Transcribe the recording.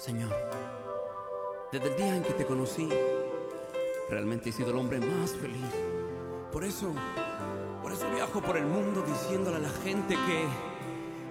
Señor, desde el día en que te conocí, realmente he sido el hombre más feliz. Por eso viajo por el mundo diciéndole a la gente que